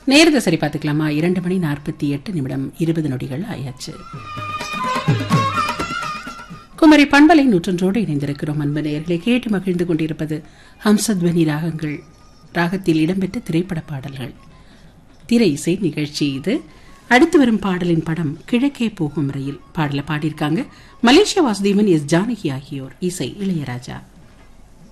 நேரத்தை சரி பார்த்துக்கலாமா? 2:48 20 நொடிகள் ஆயாச்சு. குமரி பண்பலை 100 இணைந்திருக்கிறோம். அன்பு நேயர்களை கேட்டு மகிழ்ந்து கொண்டிருப்பது ஹம்சத்வனி ராகங்கள் ராகத்தில் இடம்பெற்ற திரைப்பட பாடல்கள் திரை இசை நிகழ்ச்சி. இது அடுத்து வரும் பாடலின் படம் கிழக்கே போகும் ரயில். பாடலை பாடியிருக்காங்க மலேசியா வாசுதேவன், எஸ் ஜானகி ஆகியோர். இசை இளையராஜா.